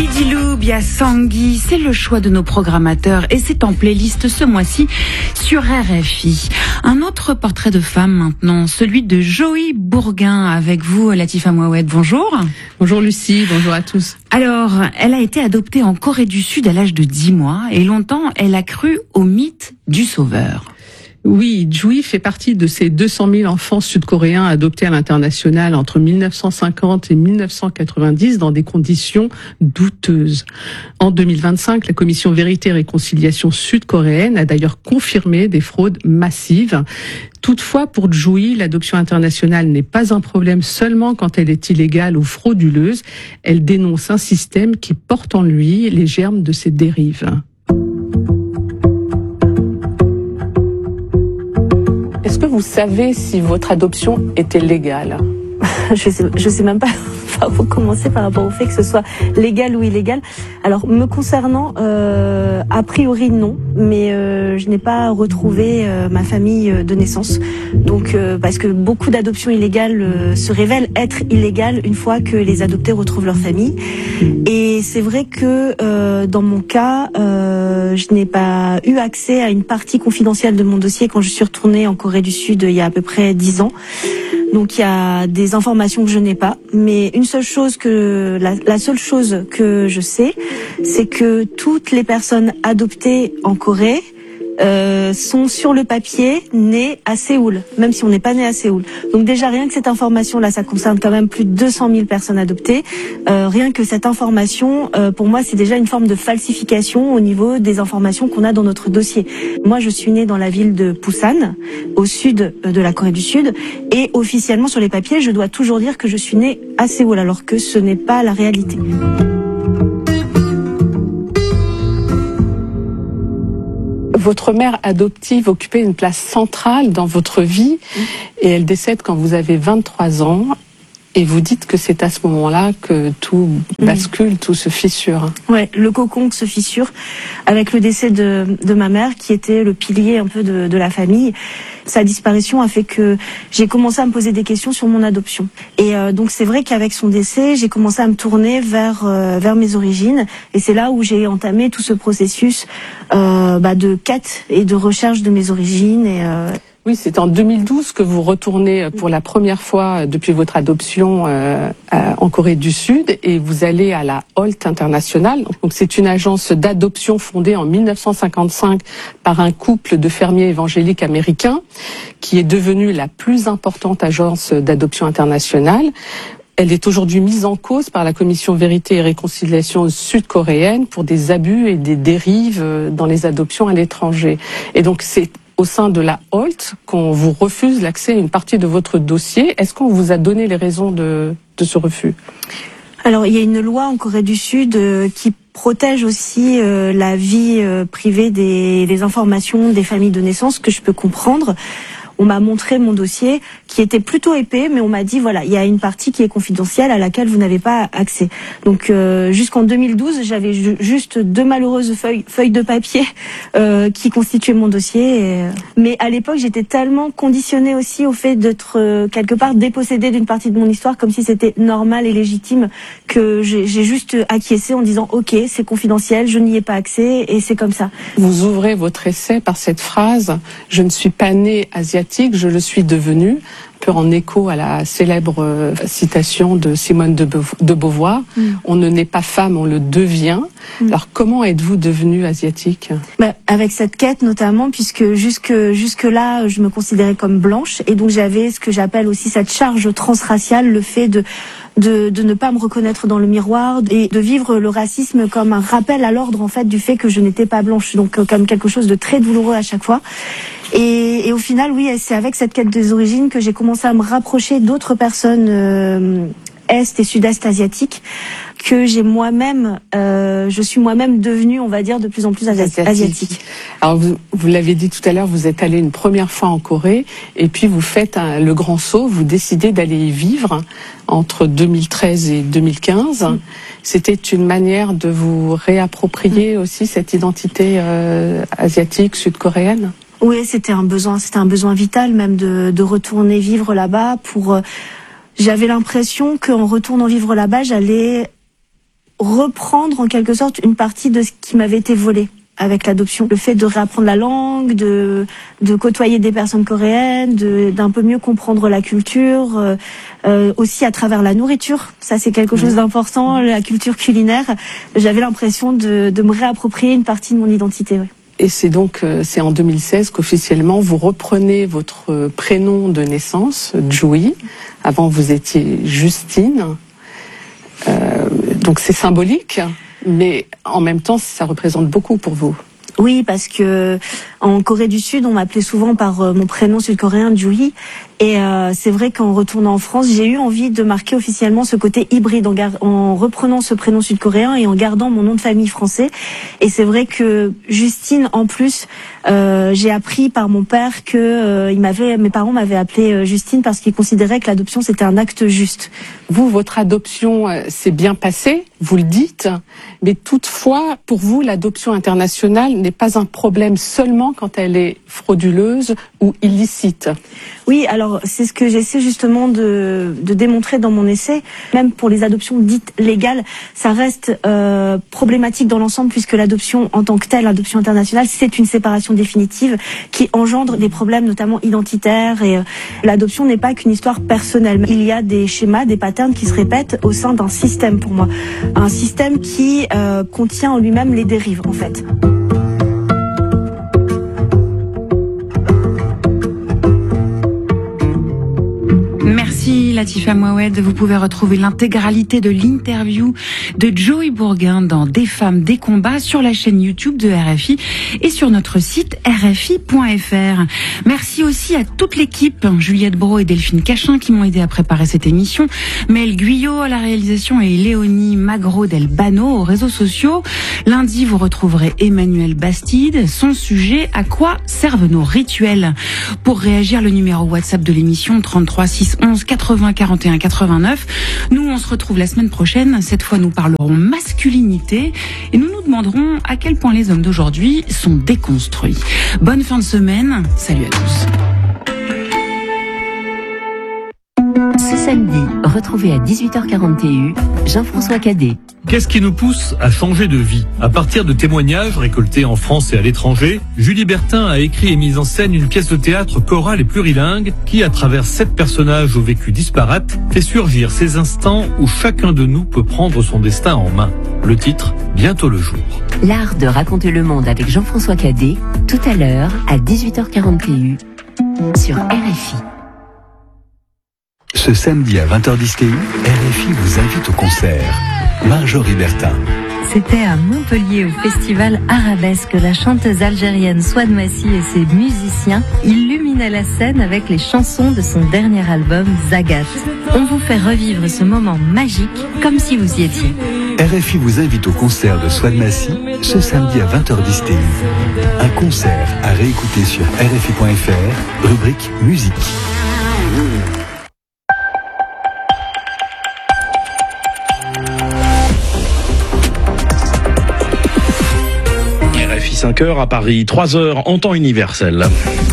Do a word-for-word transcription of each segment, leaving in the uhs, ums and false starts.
Dilou, Bia Sangui, c'est le choix de nos programmateurs et c'est en playlist ce mois-ci sur R F I. Un autre portrait de femme maintenant, celui de Joey Bourguin avec vous, Latifa Mouawed. Bonjour. Bonjour Lucie, bonjour à tous. Alors, elle a été adoptée en Corée du Sud à l'âge de dix mois et longtemps elle a cru au mythe du sauveur. Oui, Joey fait partie de ces deux cent mille enfants sud-coréens adoptés à l'international entre mille neuf cent cinquante et mille neuf cent quatre-vingt-dix dans des conditions douteuses. En deux mille vingt-cinq, la commission Vérité et Réconciliation sud-coréenne a d'ailleurs confirmé des fraudes massives. Toutefois, pour Joey, l'adoption internationale n'est pas un problème seulement quand elle est illégale ou frauduleuse. Elle dénonce un système qui porte en lui les germes de ces dérives. Est-ce que vous savez si votre adoption était légale ? Je sais, je sais même pas par où commencer par rapport au fait que ce soit légal ou illégal. Alors, me concernant, euh, a priori non, mais euh, je n'ai pas retrouvé euh, ma famille de naissance. Donc, euh, parce que beaucoup d'adoptions illégales euh, se révèlent être illégales une fois que les adoptés retrouvent leur famille. Et c'est vrai que euh, dans mon cas, euh, je n'ai pas eu accès à une partie confidentielle de mon dossier quand je suis retournée en Corée du Sud il y a à peu près dix ans. Donc il y a des informations que je n'ai pas, mais une seule chose que la, la seule chose que je sais, c'est que toutes les personnes adoptées en Corée euh, sont sur le papier nées à Séoul, même si on n'est pas né à Séoul. Donc déjà rien que cette information-là, ça concerne quand même plus de deux cent mille personnes adoptées. Euh, rien que cette information, euh, pour moi, c'est déjà une forme de falsification au niveau des informations qu'on a dans notre dossier. Moi, je suis née dans la ville de Busan, au sud de la Corée du Sud, et officiellement sur les papiers, je dois toujours dire que je suis née à Séoul, alors que ce n'est pas la réalité. Votre mère adoptive occupait une place centrale dans votre vie et elle décède quand vous avez vingt-trois ans. Et vous dites que c'est à ce moment-là que tout bascule, mmh. tout se fissure. Ouais, le cocon se fissure avec le décès de, de ma mère, qui était le pilier un peu de, de la famille. Sa disparition a fait que j'ai commencé à me poser des questions sur mon adoption. Et euh, donc c'est vrai qu'avec son décès, j'ai commencé à me tourner vers euh, vers mes origines. Et c'est là où j'ai entamé tout ce processus euh, bah, de quête et de recherche de mes origines. Et euh, Oui, c'est en deux mille douze que vous retournez pour la première fois depuis votre adoption euh, en Corée du Sud et vous allez à la Holt International. Donc c'est une agence d'adoption fondée en mille neuf cent cinquante-cinq par un couple de fermiers évangéliques américains qui est devenue la plus importante agence d'adoption internationale. Elle est aujourd'hui mise en cause par la commission Vérité et Réconciliation sud-coréenne pour des abus et des dérives dans les adoptions à l'étranger. Et donc c'est au sein de la Holt qu'on vous refuse l'accès à une partie de votre dossier. Est-ce qu'on vous a donné les raisons de, de ce refus ? Alors, il y a une loi en Corée du Sud euh, qui protège aussi euh, la vie euh, privée des, des informations des familles de naissance, que je peux comprendre. On m'a montré mon dossier qui était plutôt épais, mais on m'a dit voilà, il y a une partie qui est confidentielle à laquelle vous n'avez pas accès. Donc euh, jusqu'en deux mille douze, j'avais ju- juste deux malheureuses feuilles, feuilles de papier euh, qui constituaient mon dossier. Et, euh, mais à l'époque, j'étais tellement conditionnée aussi au fait d'être euh, quelque part dépossédée d'une partie de mon histoire, comme si c'était normal et légitime, que j'ai, j'ai juste acquiescé en disant ok, c'est confidentiel, je n'y ai pas accès et c'est comme ça. Vous ouvrez votre essai par cette phrase « Je ne suis pas née asiatique, je le suis devenue », un peu en écho à la célèbre euh, citation de Simone de, Beauv- de Beauvoir. Mm. On ne naît pas femme, on le devient. Mm. Alors comment êtes-vous devenue asiatique ? Bah, avec cette quête notamment, puisque jusque jusque là, je me considérais comme blanche, et donc j'avais ce que j'appelle aussi cette charge transraciale, le fait de de de ne pas me reconnaître dans le miroir et de vivre le racisme comme un rappel à l'ordre en fait du fait que je n'étais pas blanche, donc euh, comme quelque chose de très douloureux à chaque fois. Et, et au final, oui, c'est avec cette quête des origines que j'ai commencé à me rapprocher d'autres personnes euh, est et sud-est asiatiques, que j'ai moi-même, euh, je suis moi-même devenue, on va dire, de plus en plus asiatique. asiatique. Alors vous, vous l'avez dit tout à l'heure, vous êtes allé une première fois en Corée, et puis vous faites un, le grand saut, vous décidez d'aller y vivre entre deux mille treize et deux mille quinze. Mmh. C'était une manière de vous réapproprier mmh. aussi cette identité euh, asiatique, sud-coréenne ? Oui, c'était un besoin, c'était un besoin vital même de, de retourner vivre là-bas. Pour, euh, j'avais l'impression qu'en retournant vivre là-bas, j'allais reprendre en quelque sorte une partie de ce qui m'avait été volé avec l'adoption. Le fait de réapprendre la langue, de de côtoyer des personnes coréennes, de d'un peu mieux comprendre la culture, euh, euh, aussi à travers la nourriture. Ça, c'est quelque chose d'important, la culture culinaire. J'avais l'impression de de me réapproprier une partie de mon identité. Ouais. Et c'est donc euh, c'est en deux mille seize qu'officiellement vous reprenez votre prénom de naissance, Joey. Avant vous étiez Justine. Euh, donc c'est symbolique, mais en même temps ça représente beaucoup pour vous. Oui, parce que en Corée du Sud, on m'appelait souvent par euh, mon prénom sud-coréen, Joey. Et euh, c'est vrai qu'en retournant en France, j'ai eu envie de marquer officiellement ce côté hybride en, gar- en reprenant ce prénom sud-coréen et en gardant mon nom de famille français. Et c'est vrai que Justine, en plus, euh, j'ai appris par mon père que euh, il m'avait, mes parents m'avaient appelée euh, Justine parce qu'ils considéraient que l'adoption c'était un acte juste. Vous, votre adoption euh, s'est bien passée, vous le dites, mais toutefois, pour vous, l'adoption internationale n'est pas un problème seulement quand elle est frauduleuse ou illicite. Oui, alors c'est ce que j'essaie justement de, de démontrer dans mon essai. Même pour les adoptions dites légales, ça reste euh, problématique dans l'ensemble puisque l'adoption en tant que telle, l'adoption internationale, c'est une séparation définitive qui engendre des problèmes notamment identitaires. Et euh, l'adoption n'est pas qu'une histoire personnelle. Il y a des schémas, des patterns qui se répètent au sein d'un système pour moi. Un système qui euh, contient en lui-même les dérives en fait. Merci Latifa Mouawed. Vous pouvez retrouver l'intégralité de l'interview de Joey Bourguin dans Des femmes, des combats sur la chaîne YouTube de R F I et sur notre site R F I point F R. Merci aussi à toute l'équipe, Juliette Brault et Delphine Cachin qui m'ont aidé à préparer cette émission, Mel Guyot à la réalisation et Léonie Magro del Bano aux réseaux sociaux. Lundi, vous retrouverez Emmanuel Bastide. Son sujet, à quoi servent nos rituels? Pour réagir, le numéro WhatsApp de l'émission trente-trois six onze quatre-vingts quarante et un quatre-vingt-neuf. Nous, on se retrouve la semaine prochaine. Cette fois, nous parlerons masculinité et nous nous demanderons à quel point les hommes d'aujourd'hui sont déconstruits. Bonne fin de semaine. Salut à tous. Ce samedi, retrouvez à dix-huit heures quarante et un Jean-François Cadet. Qu'est-ce qui nous pousse à changer de vie? À partir de témoignages récoltés en France et à l'étranger, Julie Bertin a écrit et mis en scène une pièce de théâtre chorale et plurilingue qui, à travers sept personnages au vécu disparate, fait surgir ces instants où chacun de nous peut prendre son destin en main. Le titre, Bientôt le jour. L'art de raconter le monde avec Jean-François Cadet, tout à l'heure à dix-huit heures quarante et un sur R F I. Ce samedi à vingt heures dix, R F I vous invite au concert. Marjorie Bertin. C'était à Montpellier au festival Arabesque. La chanteuse algérienne Souad Massi et ses musiciens illuminaient la scène avec les chansons de son dernier album Zagat. On vous fait revivre ce moment magique comme si vous y étiez. R F I vous invite au concert de Souad Massi ce samedi à vingt heures dix. Un concert à réécouter sur R F I point F R, rubrique musique. cinq heures à Paris, trois heures en temps universel.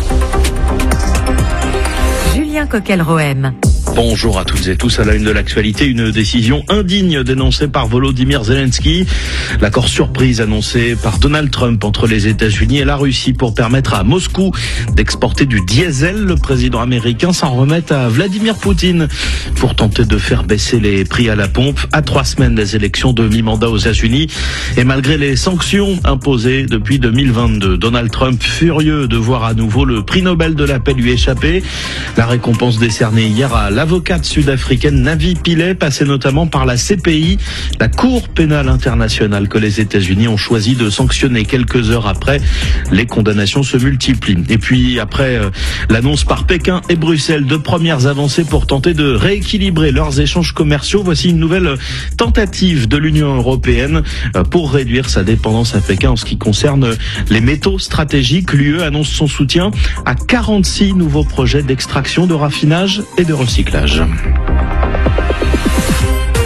Julien Coquel-Rohem. Bonjour à toutes et tous. À la une de l'actualité, une décision indigne dénoncée par Volodymyr Zelensky. L'accord surprise annoncé par Donald Trump entre les États-Unis et la Russie pour permettre à Moscou d'exporter du diesel. Le président américain s'en remet à Vladimir Poutine pour tenter de faire baisser les prix à la pompe à trois semaines des élections de mi-mandat aux États-Unis. Et malgré les sanctions imposées depuis deux mille vingt-deux, Donald Trump furieux de voir à nouveau le prix Nobel de la paix lui échapper. La récompense décernée hier à l'avocate sud-africaine Navi Pillay, passée notamment par la C P I, la Cour pénale internationale que les États-Unis ont choisi de sanctionner quelques heures après. Les condamnations se multiplient. Et puis après euh, l'annonce par Pékin et Bruxelles de premières avancées pour tenter de rééquilibrer leurs échanges commerciaux, voici une nouvelle tentative de l'Union européenne euh, pour réduire sa dépendance à Pékin en ce qui concerne les métaux stratégiques. L'U E annonce son soutien à quarante-six nouveaux projets d'extraction, de raffinage et de recyclage.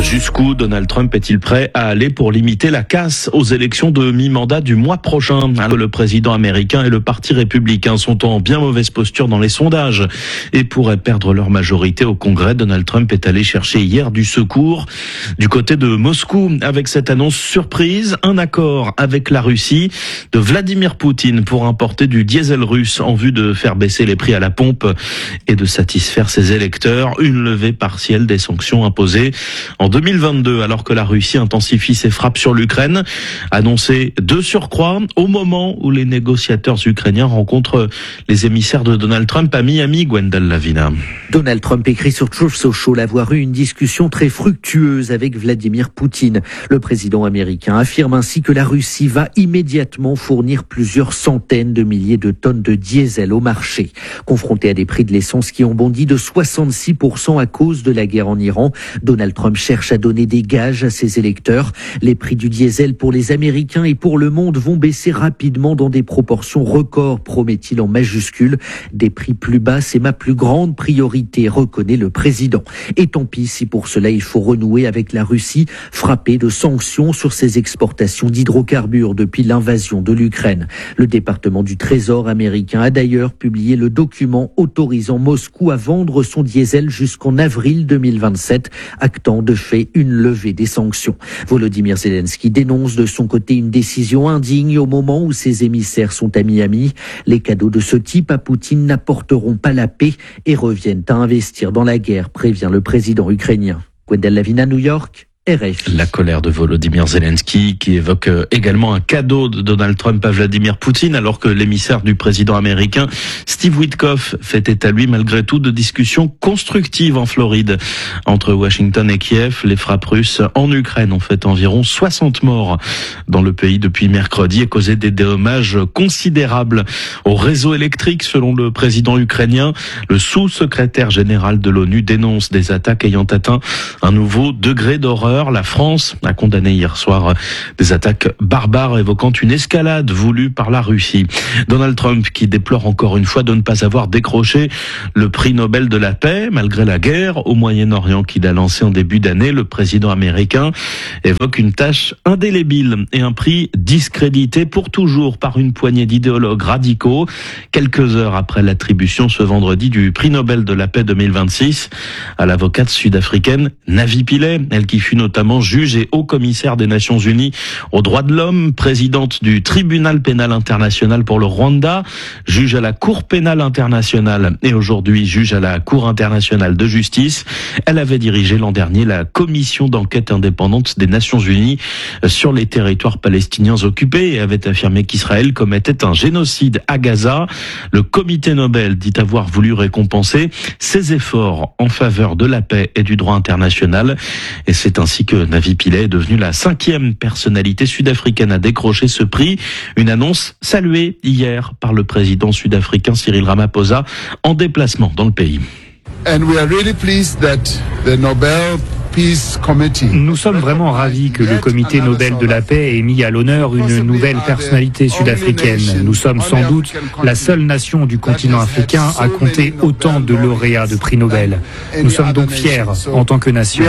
Jusqu'où Donald Trump est-il prêt à aller pour limiter la casse aux élections de mi-mandat du mois prochain? Alors, le président américain et le parti républicain sont en bien mauvaise posture dans les sondages et pourraient perdre leur majorité au Congrès. Donald Trump est allé chercher hier du secours du côté de Moscou avec cette annonce surprise, un accord avec la Russie de Vladimir Poutine pour importer du diesel russe en vue de faire baisser les prix à la pompe et de satisfaire ses électeurs. Une levée partielle des sanctions imposées en deux mille vingt-deux, alors que la Russie intensifie ses frappes sur l'Ukraine, annoncé de surcroît au moment où les négociateurs ukrainiens rencontrent les émissaires de Donald Trump à Miami. Gwendal Lavina. Donald Trump écrit sur Truth Social avoir eu une discussion très fructueuse avec Vladimir Poutine. Le président américain affirme ainsi que la Russie va immédiatement fournir plusieurs centaines de milliers de tonnes de diesel au marché. Confronté à des prix de l'essence qui ont bondi de soixante-six pour cent à cause de la guerre en Iran, Donald Trump cherche à donner des gages à ses électeurs. Les prix du diesel pour les Américains et pour le monde vont baisser rapidement dans des proportions records, promet-il en majuscule. Des prix plus bas, c'est ma plus grande priorité, reconnaît le président. Et tant pis si pour cela il faut renouer avec la Russie, frappée de sanctions sur ses exportations d'hydrocarbures depuis l'invasion de l'Ukraine. Le département du Trésor américain a d'ailleurs publié le document autorisant Moscou à vendre son diesel jusqu'en avril deux mille vingt-sept, actant de fait une levée des sanctions. Volodymyr Zelensky dénonce de son côté une décision indigne au moment où ses émissaires sont à Miami. Les cadeaux de ce type à Poutine n'apporteront pas la paix et reviennent à investir dans la guerre, prévient le président ukrainien. Gwendal Lavina, New York. R F I. La colère de Volodymyr Zelensky qui évoque également un cadeau de Donald Trump à Vladimir Poutine, alors que l'émissaire du président américain Steve Witkoff fait état lui malgré tout de discussions constructives en Floride. Entre Washington et Kiev, les frappes russes en Ukraine ont fait environ soixante morts dans le pays depuis mercredi et causé des dommages considérables au réseau électrique. Selon le président ukrainien, le sous-secrétaire général de l'ONU dénonce des attaques ayant atteint un nouveau degré d'horreur. La France a condamné hier soir des attaques barbares évoquant une escalade voulue par la Russie. Donald Trump qui déplore encore une fois de ne pas avoir décroché le prix Nobel de la paix malgré la guerre au Moyen-Orient qu'il a lancé en début d'année. Le président américain évoque une tâche indélébile et un prix discrédité pour toujours par une poignée d'idéologues radicaux. Quelques heures après l'attribution ce vendredi du prix Nobel de la paix deux mille vingt-six à l'avocate sud-africaine Navi Pillay, elle qui fut notamment juge et haut commissaire des Nations Unies aux droits de l'homme, présidente du tribunal pénal international pour le Rwanda, juge à la Cour pénale internationale et aujourd'hui juge à la Cour internationale de justice. Elle avait dirigé l'an dernier la commission d'enquête indépendante des Nations Unies sur les territoires palestiniens occupés et avait affirmé qu'Israël commettait un génocide à Gaza. Le comité Nobel dit avoir voulu récompenser ses efforts en faveur de la paix et du droit international. Et c'est ainsi que Navi Pillay est devenue la cinquième personnalité sud-africaine à décrocher ce prix. Une annonce saluée hier par le président sud-africain Cyril Ramaphosa en déplacement dans le pays. And we are really pleased that the Nobel Peace Committee. Nous sommes vraiment ravis que le comité Nobel de la paix ait mis à l'honneur une nouvelle personnalité sud-africaine. Nous sommes sans doute la seule nation du continent africain à compter autant de lauréats de prix Nobel. Nous sommes donc fiers en tant que nation.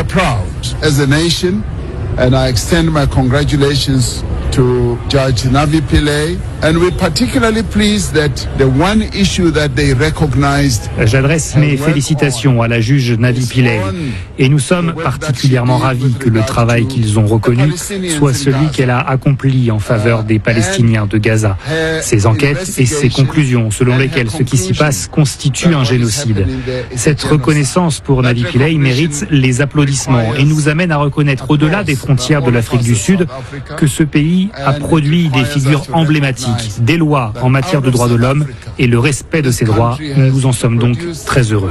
And I extend my congratulations to Judge Navi Pillay, and we're particularly pleased that the one issue that they recognized. J'adresse mes félicitations à la juge Navi Pillay et nous sommes particulièrement ravis que le travail qu'ils ont reconnu soit celui qu'elle a accompli en faveur des Palestiniens de Gaza. Ces enquêtes et ces conclusions selon lesquelles ce qui s'y passe constitue un génocide. Cette reconnaissance pour Navi Pillay mérite les applaudissements et nous amène à reconnaître au-delà des frontières de l'Afrique du Sud que ce pays a produit des figures emblématiques, des lois en matière de droits de l'homme et le respect de ces droits. Nous en sommes donc très heureux.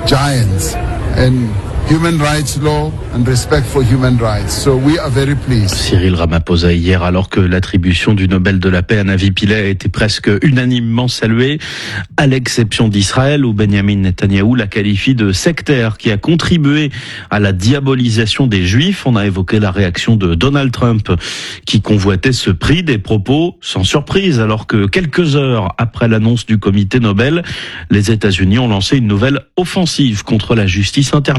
Human rights law and respect for human rights. So we are very pleased. Cyril Ramaphosa hier, alors que l'attribution du Nobel de la paix à Navi Pillay a été presque unanimement saluée, à l'exception d'Israël où Benjamin Netanyahou la qualifie de sectaire qui a contribué à la diabolisation des Juifs. On a évoqué la réaction de Donald Trump qui convoitait ce prix, des propos sans surprise alors que quelques heures après l'annonce du comité Nobel, les États-Unis ont lancé une nouvelle offensive contre la justice internationale.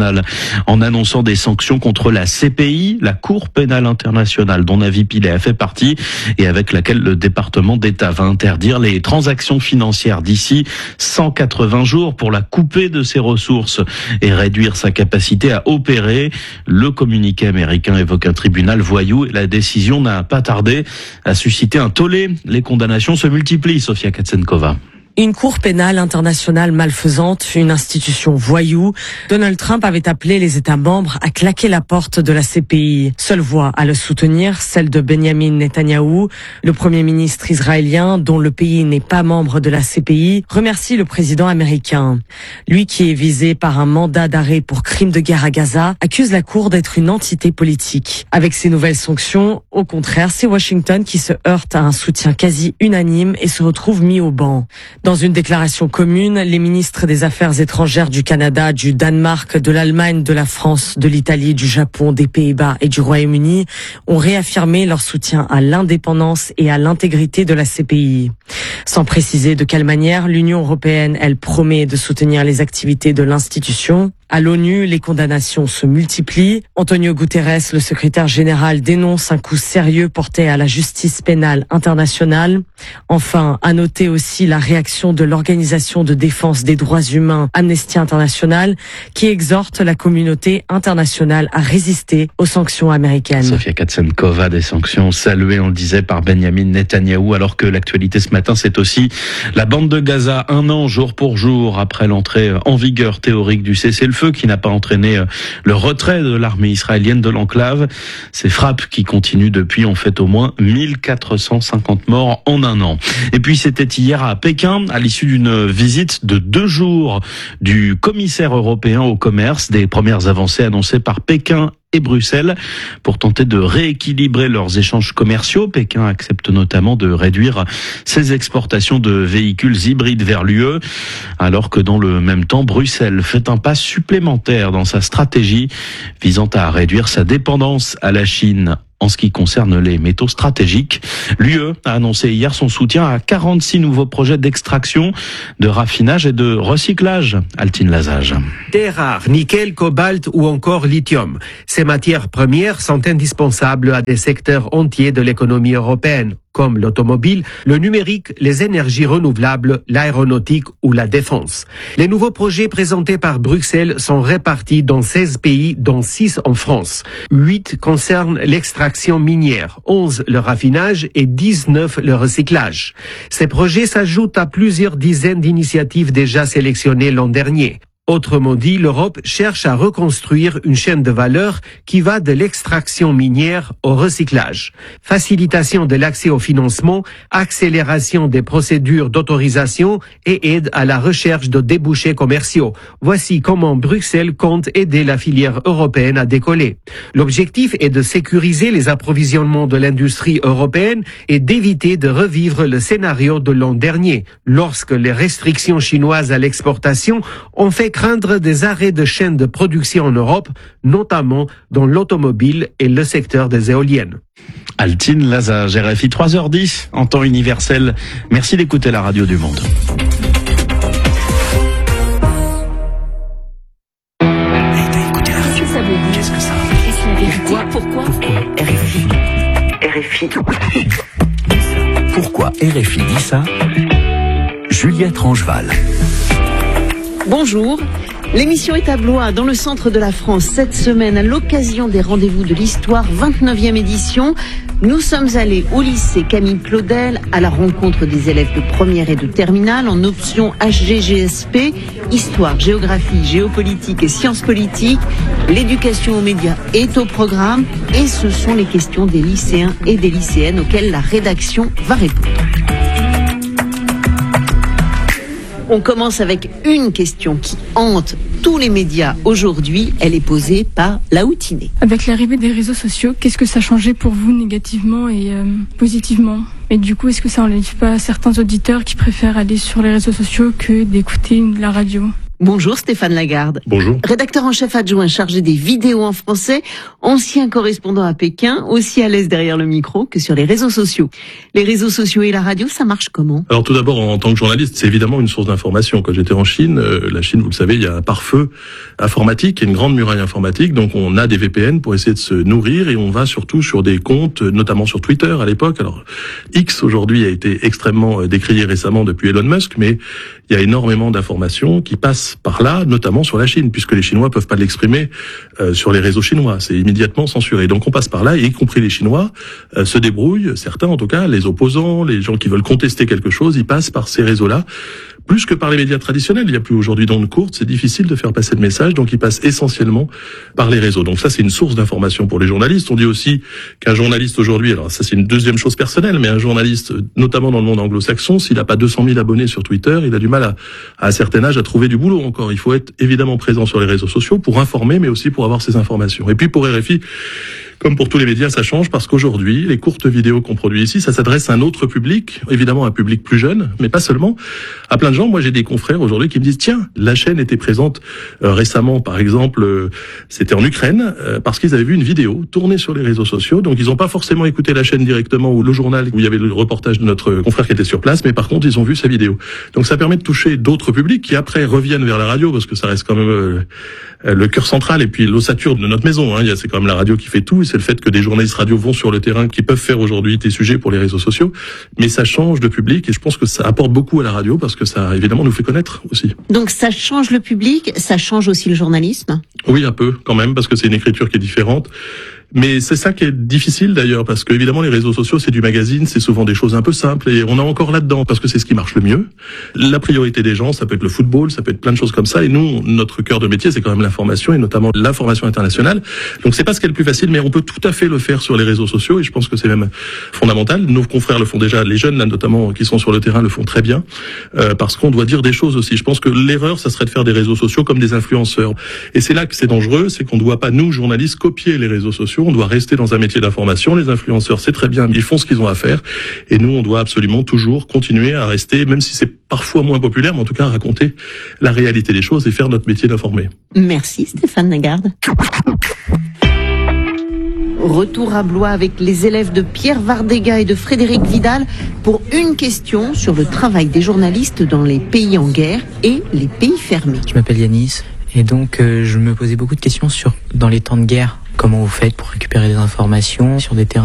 internationale en annonçant des sanctions contre la C P I, la Cour pénale internationale dont Navi Pillay a fait partie et avec laquelle le département d'État va interdire les transactions financières d'ici cent quatre-vingts jours pour la couper de ses ressources et réduire sa capacité à opérer. Le communiqué américain évoque un tribunal voyou et la décision n'a pas tardé à susciter un tollé. Les condamnations se multiplient, Sofia Katsenkova. Une cour pénale internationale malfaisante, une institution voyou. Donald Trump avait appelé les États membres à claquer la porte de la C P I. Seule voix à le soutenir, celle de Benjamin Netanyahou. Le Premier ministre israélien, dont le pays n'est pas membre de la C P I, remercie le président américain. Lui qui est visé par un mandat d'arrêt pour crime de guerre à Gaza, accuse la cour d'être une entité politique. Avec ces nouvelles sanctions, au contraire, c'est Washington qui se heurte à un soutien quasi unanime et se retrouve mis au banc. Dans une déclaration commune, les ministres des Affaires étrangères du Canada, du Danemark, de l'Allemagne, de la France, de l'Italie, du Japon, des Pays-Bas et du Royaume-Uni ont réaffirmé leur soutien à l'indépendance et à l'intégrité de la C P I. Sans préciser de quelle manière, l'Union européenne, elle, promet de soutenir les activités de l'institution. À l'ONU, les condamnations se multiplient. Antonio Guterres, le secrétaire général, dénonce un coup sérieux porté à la justice pénale internationale. Enfin, à noter aussi la réaction de l'Organisation de défense des droits humains Amnesty International, qui exhorte la communauté internationale à résister aux sanctions américaines. Sofia Katsenkova, des sanctions saluées, on le disait, par Benjamin Netanyahou, alors que l'actualité ce matin, c'est aussi la bande de Gaza, un an jour pour jour après l'entrée en vigueur théorique du cessez-le-feu qui n'a pas entraîné le retrait de l'armée israélienne de l'enclave. Ces frappes qui continuent depuis ont fait au moins mille quatre cent cinquante morts en un an. Et puis c'était hier à Pékin, à l'issue d'une visite de deux jours du commissaire européen au commerce, des premières avancées annoncées par Pékin et Bruxelles pour tenter de rééquilibrer leurs échanges commerciaux. Pékin accepte notamment de réduire ses exportations de véhicules hybrides vers l'U E, alors que dans le même temps, Bruxelles fait un pas supplémentaire dans sa stratégie visant à réduire sa dépendance à la Chine. En ce qui concerne les métaux stratégiques, l'U E a annoncé hier son soutien à quarante-six nouveaux projets d'extraction, de raffinage et de recyclage. Altine Lazage. Terres rares, nickel, cobalt ou encore lithium. Ces matières premières sont indispensables à des secteurs entiers de l'économie européenne, comme l'automobile, le numérique, les énergies renouvelables, l'aéronautique ou la défense. Les nouveaux projets présentés par Bruxelles sont répartis dans seize pays, dont six en France. huit concernent l'extraction minière, onze le raffinage et dix-neuf le recyclage. Ces projets s'ajoutent à plusieurs dizaines d'initiatives déjà sélectionnées l'an dernier. Autrement dit, l'Europe cherche à reconstruire une chaîne de valeur qui va de l'extraction minière au recyclage. Facilitation de l'accès au financement, accélération des procédures d'autorisation et aide à la recherche de débouchés commerciaux. Voici comment Bruxelles compte aider la filière européenne à décoller. L'objectif est de sécuriser les approvisionnements de l'industrie européenne et d'éviter de revivre le scénario de l'an dernier, lorsque les restrictions chinoises à l'exportation ont fait craindre des arrêts de chaînes de production en Europe, notamment dans l'automobile et le secteur des éoliennes. Altine Lazare, R F I, trois heures dix, en temps universel. Merci d'écouter la radio du monde. Qu'est-ce que ça Pourquoi Pourquoi R F I R F I Pourquoi R F I dit ça Juliette Rangeval. Bonjour, l'émission est à Blois, dans le centre de la France, cette semaine, à l'occasion des rendez-vous de l'histoire, vingt-neuvième édition. Nous sommes allés au lycée Camille Claudel, à la rencontre des élèves de première et de terminale, en option H G G S P, histoire, géographie, géopolitique et sciences politiques. L'éducation aux médias est au programme, et ce sont les questions des lycéens et des lycéennes auxquelles la rédaction va répondre. On commence avec une question qui hante tous les médias aujourd'hui. Elle est posée par Laoutinée. Avec l'arrivée des réseaux sociaux, qu'est-ce que ça a changé pour vous négativement et euh, positivement ? Et du coup, est-ce que ça enlève pas certains auditeurs qui préfèrent aller sur les réseaux sociaux que d'écouter la radio ? Bonjour Stéphane Lagarde. Bonjour. Rédacteur en chef adjoint chargé des vidéos en français, ancien correspondant à Pékin, aussi à l'aise derrière le micro que sur les réseaux sociaux. Les réseaux sociaux et la radio, ça marche comment? Alors tout d'abord, en tant que journaliste, c'est évidemment une source d'information. Quand j'étais en Chine, euh, la Chine, vous le savez, il y a un pare-feu informatique, il y a une grande muraille informatique, donc on a des V P N pour essayer de se nourrir et on va surtout sur des comptes, notamment sur Twitter à l'époque. Alors X aujourd'hui a été extrêmement décrié récemment depuis Elon Musk, mais il y a énormément d'informations qui passent par là, notamment sur la Chine, puisque les Chinois peuvent pas l'exprimer euh, sur les réseaux chinois. C'est immédiatement censuré. Donc on passe par là, et y compris les Chinois euh, se débrouillent, certains en tout cas, les opposants, les gens qui veulent contester quelque chose, ils passent par ces réseaux-là. Plus que par les médias traditionnels, il n'y a plus aujourd'hui d'ondes courtes, c'est difficile de faire passer le message, donc ils passent essentiellement par les réseaux. Donc ça, c'est une source d'information pour les journalistes. On dit aussi qu'un journaliste aujourd'hui, alors ça c'est une deuxième chose personnelle, mais un journaliste, notamment dans le monde anglo-saxon, s'il n'a pas deux cent mille abonnés sur Twitter, il a du mal à, à un certain âge à trouver du boulot encore. Il faut être évidemment présent sur les réseaux sociaux pour informer, mais aussi pour avoir ces informations. Et puis pour R F I, comme pour tous les médias, ça change parce qu'aujourd'hui, les courtes vidéos qu'on produit ici, ça s'adresse à un autre public, évidemment un public plus jeune, mais pas seulement, à plein de gens. Moi, j'ai des confrères aujourd'hui qui me disent, tiens, la chaîne était présente euh, récemment, par exemple, euh, c'était en Ukraine, euh, parce qu'ils avaient vu une vidéo tournée sur les réseaux sociaux, donc ils n'ont pas forcément écouté la chaîne directement ou le journal où il y avait le reportage de notre confrère qui était sur place, mais par contre, ils ont vu sa vidéo. Donc ça permet de toucher d'autres publics qui après reviennent vers la radio, parce que ça reste quand même euh, le cœur central et puis l'ossature de notre maison. Hein. C'est quand même la radio qui fait tout. C'est le fait que des journalistes radio vont sur le terrain qui peuvent faire aujourd'hui des sujets pour les réseaux sociaux. Mais ça change de public et je pense que ça apporte beaucoup à la radio parce que ça, évidemment, nous fait connaître aussi. Donc ça change le public, ça change aussi le journalisme? Oui, un peu quand même, parce que c'est une écriture qui est différente. Mais c'est ça qui est difficile d'ailleurs, parce que évidemment les réseaux sociaux c'est du magazine, c'est souvent des choses un peu simples et on est encore là-dedans parce que c'est ce qui marche le mieux. La priorité des gens, ça peut être le football, ça peut être plein de choses comme ça. Et nous, notre cœur de métier, c'est quand même l'information et notamment l'information internationale. Donc c'est pas ce qui est le plus facile, mais on peut tout à fait le faire sur les réseaux sociaux et je pense que c'est même fondamental. Nos confrères le font déjà, les jeunes là notamment qui sont sur le terrain le font très bien euh, parce qu'on doit dire des choses aussi. Je pense que l'erreur, ça serait de faire des réseaux sociaux comme des influenceurs. Et c'est là que c'est dangereux, c'est qu'on ne doit pas nous journalistes copier les réseaux sociaux. On doit rester dans un métier d'information. Les influenceurs, c'est très bien, ils font ce qu'ils ont à faire. Et nous, on doit absolument toujours continuer à rester, même si c'est parfois moins populaire, mais en tout cas à raconter la réalité des choses et faire notre métier d'informer. Merci Stéphane Lagarde. Retour à Blois avec les élèves de Pierre Vardega et de Frédéric Vidal pour une question sur le travail des journalistes dans les pays en guerre et les pays fermés. Je m'appelle Yanis et donc euh, je me posais beaucoup de questions sur dans les temps de guerre. Comment vous faites pour récupérer des informations sur des terrains